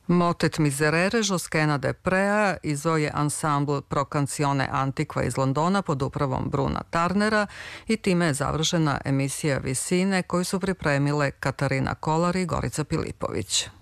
Motet Miserere Josquena de Prea izveo ansambl Pro Canzone Antiqua iz Londona pod upravom Bruna Tarnera i time je završena emisija Visine koju su pripremile Katarina Kolar i Gorica Pilipović.